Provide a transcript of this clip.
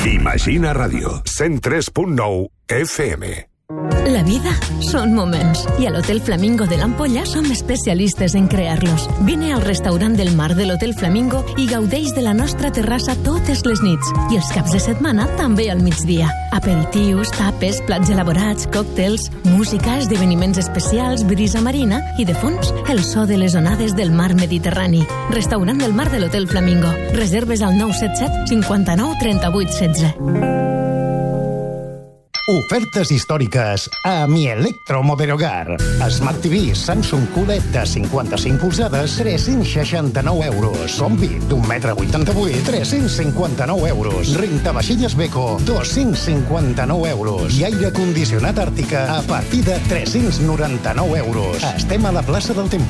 Imagina Ràdio, 103.9 FM. La vida són moments i a l'Hotel Flamingo de l'Ampolla som especialistes en crear-los. Vine al restaurant del mar de l'Hotel Flamingo i gaudeix de la nostra terrassa totes les nits i els caps de setmana també al migdia. Aperitius, tapes, plats elaborats, còctels, música, esdeveniments especials, brisa marina i, de fons, el so de les onades del mar Mediterrani. Restaurant del mar de l'Hotel Flamingo. Reserves al 977 59 38 16. Ofertes històriques a Mi Electromoderogar. Smart TV Samsung QLED de 55 polzades, 369 euros. Combi d'1,88 m, 359 euros. Rentavaixelles Beko, 259 euros. I aire condicionat Àrtica a partir de 399 euros. Estem a la plaça del Temple.